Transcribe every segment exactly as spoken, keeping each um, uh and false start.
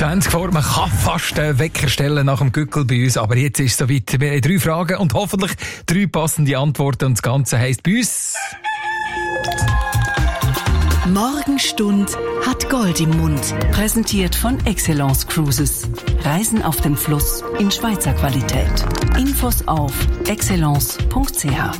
zwanzig vor, man kann fast einen Wecker stellen nach dem Gückel bei uns, aber jetzt ist es soweit. Wir haben drei Fragen und hoffentlich drei passende Antworten und das Ganze heisst bei uns... Morgenstund hat Gold im Mund. Präsentiert von Excellence Cruises. Reisen auf dem Fluss in Schweizer Qualität. Infos auf excellence punkt c h.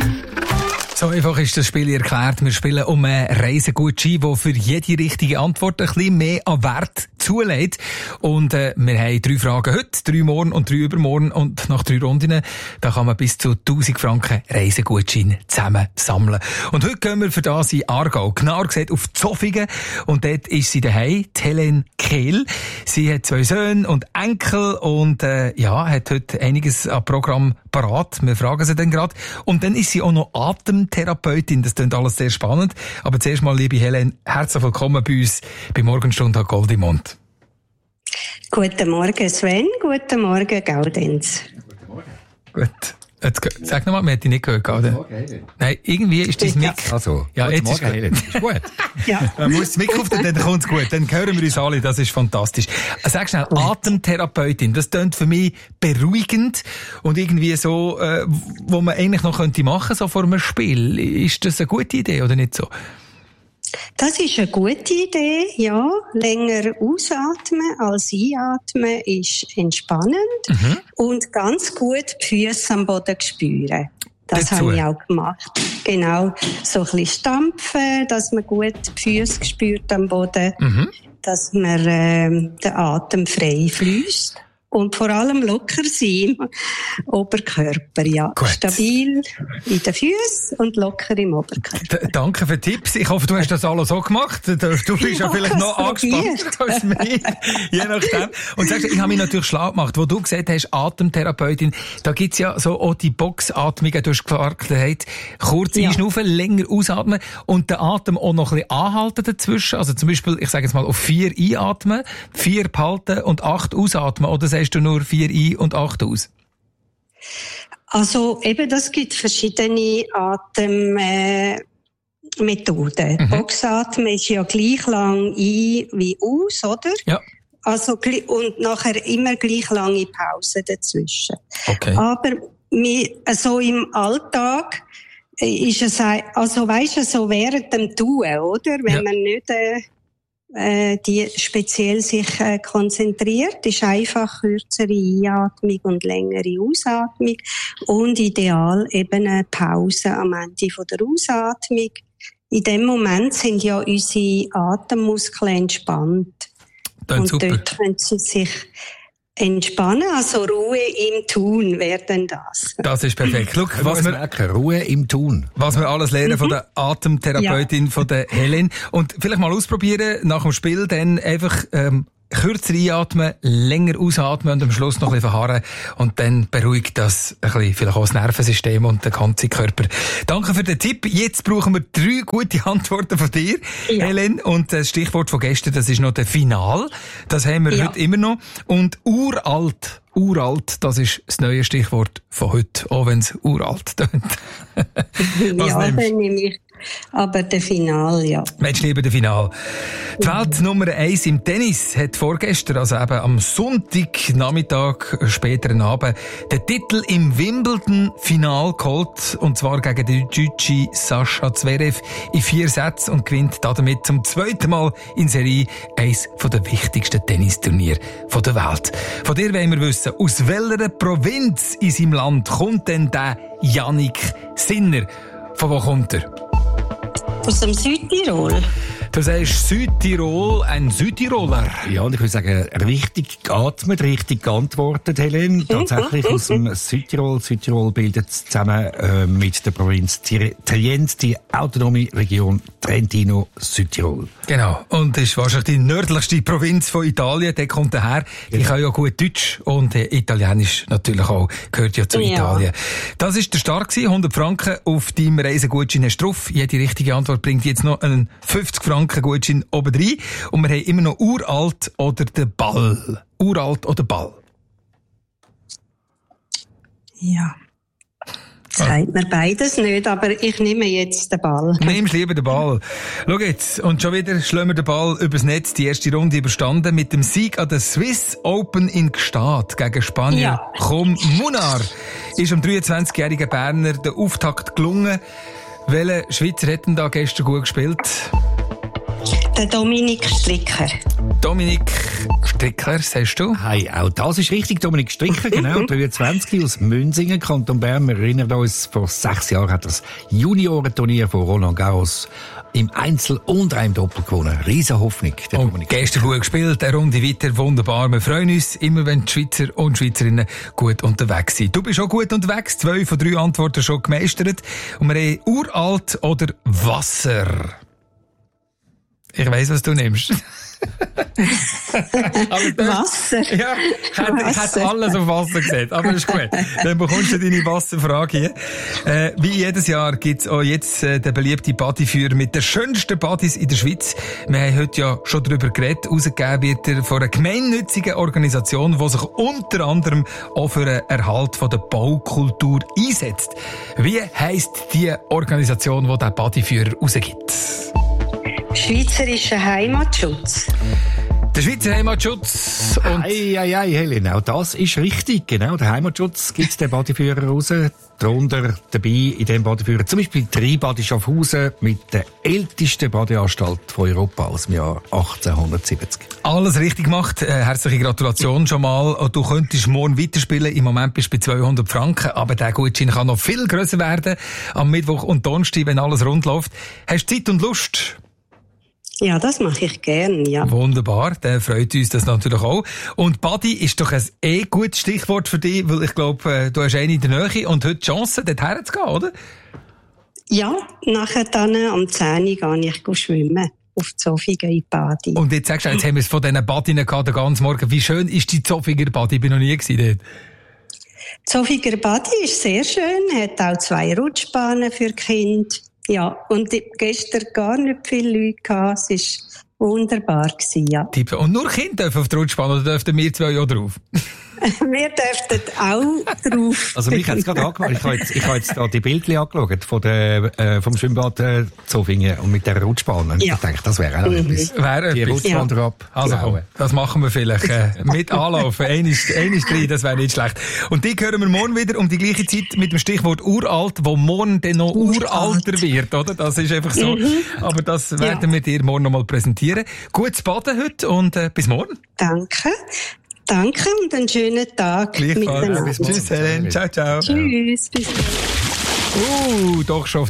So einfach ist das Spiel erklärt. Wir spielen um einen Reisegutschein, der für jede richtige Antwort ein bisschen mehr an Wert zulegt. Und äh, wir haben drei Fragen heute, drei morgen und drei übermorgen. Und nach drei Runden, da kann man bis zu tausend Franken Reisegutschein zusammen sammeln. Und heute gehen wir für das in Aargau. Genauer gesagt auf Zofingen. Und dort ist sie daheim, die Helen Kehl. Sie hat zwei Söhne und Enkel und äh, ja, hat heute einiges an Programm parat. Wir fragen sie dann gerade. Und dann ist sie auch noch Atemtherapeutin. Das klingt alles sehr spannend. Aber zuerst mal, liebe Helen, herzlich willkommen bei uns bei Morgenstund hat Gold im Mund. Guten Morgen, Sven. Guten Morgen, Gaudenz. Guten Morgen. Gut. Jetzt, sag nochmal, man hat dich nicht gehört, Gaudenz. Nein, irgendwie ist dein Mic... Also, ja, guten jetzt Morgen, ist Helen. Ist gut. Ja. Man muss das Mic auf, dann kommt es gut. Dann hören wir uns alle, das ist fantastisch. Sag schnell, Atemtherapeutin, das klingt für mich beruhigend und irgendwie so, äh, wo man eigentlich noch könnte machen, so vor einem Spiel. Ist das eine gute Idee oder nicht so? Das ist eine gute Idee, ja. Länger ausatmen als einatmen ist entspannend mhm. und ganz gut die Füße am Boden spüren. Das Dazu. habe ich auch gemacht. Genau, so ein bisschen stampfen, dass man gut die Füße spürt am Boden, mhm. dass man äh, den Atem frei fließt. Und vor allem locker sein im Oberkörper, ja. Gut. Stabil in den Füßen und locker im Oberkörper. D- danke für die Tipps. Ich hoffe, du hast das alles so gemacht. Du bist ja, ja vielleicht noch angespannt als mich. Je nachdem. Und sagst, ich habe mich natürlich schlau gemacht. Wo du gesagt hast, Atemtherapeutin, da gibt's ja so auch die Boxatmungen. Du hast gesagt, kurz ja. einschnaufen, länger ausatmen und den Atem auch noch ein bisschen anhalten dazwischen. Also zum Beispiel, ich sage jetzt mal, auf vier einatmen, vier behalten und acht ausatmen. Oder sagst du nur vier ein und acht aus? Also eben, das gibt verschiedene Atemmethoden. Äh, mhm. Boxatmen ist ja gleich lang ein wie aus, oder? Ja. Also, und nachher immer gleich lange Pause dazwischen. Okay. Aber wir, also im Alltag ist es, also weisst du, so während dem Tun, oder? Wenn ja. man nicht äh, die speziell sich äh, konzentriert, ist einfach kürzere Einatmung und längere Ausatmung und ideal eben eine Pause am Ende von der Ausatmung. In dem Moment sind ja unsere Atemmuskeln entspannt. Dann und super. Dort können sie sich entspannen, also Ruhe im Tun wäre dann das. Das ist perfekt. Schau, was wir, merken, Ruhe im Tun. Was wir alles lernen mhm. von der Atemtherapeutin, ja. von der Helen. Und vielleicht mal ausprobieren, nach dem Spiel dann einfach ähm, kürzer einatmen, länger ausatmen und am Schluss noch ein bisschen verharren. Und dann beruhigt das ein bisschen, vielleicht auch das Nervensystem und den ganzen Körper. Danke für den Tipp. Jetzt brauchen wir drei gute Antworten von dir, ja. Helen. Und das Stichwort von gestern, das ist noch der Final. Das haben wir ja. heute immer noch. Und uralt. Uralt, das ist das neue Stichwort von heute, auch wenn es uralt tönt. Ja, dann nehme ich aber der Final, ja. Mensch, lieber der Final. Die Welt Nummer eins im Tennis hat vorgestern, also eben am Sonntagnachmittag, späteren Abend, den Titel im Wimbledon-Final geholt. Und zwar gegen den Deutschen Sascha Zverev in vier Sätzen und gewinnt damit zum zweiten Mal in Serie eines der wichtigsten Tennisturniere der Welt. Von dir wollen wir wissen, aus welcher Provinz in seinem Land kommt denn der Yannick Sinner? Von wo kommt er? Aus dem Südtirol. Du sagst Südtirol, ein Südtiroler. Ja, und ich würde sagen, richtig geatmet, richtig geantwortet, Helen. Tatsächlich aus dem Südtirol. Südtirol bildet zusammen äh, mit der Provinz Trient die autonome Region Trentino-Südtirol. Genau. Und das ist wahrscheinlich die nördlichste Provinz von Italien. Der kommt daher. Die ja. kann ja gut Deutsch und äh, Italienisch natürlich auch. Gehört ja zu ja. Italien. Das ist der Start gewesen. hundert Franken auf deinem Reisegutschein hast du drauf. Jede richtige Antwort bringt jetzt noch einen fünfzig Franken Gutschein obendrein. Und wir haben immer noch Uralt oder den Ball. Uralt oder Ball? Ja. Sagt mir beides nicht, aber ich nehme jetzt den Ball. Nimmst lieber den Ball. Schau jetzt, und schon wieder schlagen wir den Ball übers Netz. Die erste Runde überstanden mit dem Sieg an der Swiss Open in Gstaad gegen Spanier Ja. Chum Munar. Ist am dreiundzwanzigjährigen Berner der Auftakt gelungen. Welcher Schweizer hat denn da gestern gut gespielt? Der Dominik Stricker. Dominik Stricker, sagst du? Hey, auch das ist richtig, Dominik Stricker, genau, dreiundzwanzig aus Münsingen, Kanton Bern. Wir erinnern uns, vor sechs Jahren hat das Juniorenturnier von Roland Garros im Einzel und im Doppel gewonnen. Riesen Hoffnung, der Und Dominik. gestern gut gespielt, eine Runde weiter, wunderbar. Wir freuen uns immer, wenn die Schweizer und Schweizerinnen gut unterwegs sind. Du bist auch gut unterwegs, zwei von drei Antworten schon gemeistert. Und wir haben uralt oder Wasser. Ich weiss, was du nimmst. aber das, Wasser. Ja, ich hätte, ich hätte alles auf Wasser gesehen, aber ist gut. Dann bekommst du deine Wasserfrage hier. Äh, wie jedes Jahr gibt's auch jetzt äh, den beliebten Bodyführer mit den schönsten Bodies in der Schweiz. Wir haben heute ja schon darüber geredet. Rausgegeben wird er von einer gemeinnützigen Organisation, die sich unter anderem auch für den Erhalt von der Baukultur einsetzt. Wie heisst die Organisation, die diesen Bodyführer rausgibt? Schweizerischer Heimatschutz. Der Schweizer Heimatschutz und Ei, ei, ei, Helen, auch das ist richtig. Genau, der Heimatschutz gibt den Bodyführer raus. Darunter dabei in dem Bodyführer zum Beispiel drei Body Schaffhausen mit der ältesten Badyanstalt von Europa aus dem Jahr achtzehnhundertsiebzig. alles richtig gemacht. Äh, herzliche Gratulation schon mal. Und du könntest morgen weiterspielen. Im Moment bist du bei zweihundert Franken. Aber der Gutschein kann noch viel grösser werden. Am Mittwoch und Donnerstag, wenn alles rund läuft. Hast du Zeit und Lust? Ja, das mache ich gern, ja. Wunderbar, dann freut uns das natürlich auch. Und Body ist doch ein eh gutes Stichwort für dich, weil ich glaube, du hast eine in der Nähe und heute die Chance, dort herzugehen, oder? Ja, nachher dann am zehn Uhr gehe ich schwimmen. Auf die Zofingen in Badi. Und jetzt sagst du, jetzt haben wir es von diesen Badinen gehabt, den ganzen Morgen. Wie schön ist die Zofinger Badi? Ich bin noch nie gewesen dort. Zofinger Badi ist sehr schön, hat auch zwei Rutschbahnen für Kinder. Ja, und gestern gar nicht viele Leute gehabt. Es war wunderbar gewesen, ja. Tipp. Und nur Kinder dürfen auf die Rutschbahn, oder dürften wir zwei auch drauf? Wir dürften auch drauf. Also mich hat es gerade angemacht. Ich habe jetzt, ich habe jetzt da die Bildchen angeschaut von der, äh, vom Schwimmbad äh, Zofingen und mit der Rutschbahn. Und Ja. ich dachte, das wäre auch Mhm. etwas. Wäre Die etwas. Rutschbahn Ja. drauf. Also komm, klauen. das machen wir vielleicht äh, mit Anlaufen. Eines, eines drin, das wäre nicht schlecht. Und die hören wir morgen wieder um die gleiche Zeit mit dem Stichwort uralt, wo morgen dann noch Uralt. uralter wird, oder? Das ist einfach so. Aber das werden wir dir morgen noch mal präsentieren. Gutes Baden heute und äh, bis morgen. Danke. Danke und einen schönen Tag Gleichfalls. miteinander. Tschüss, Helen. Ciao, ciao. Tschüss. Bis Uh, doch schon auf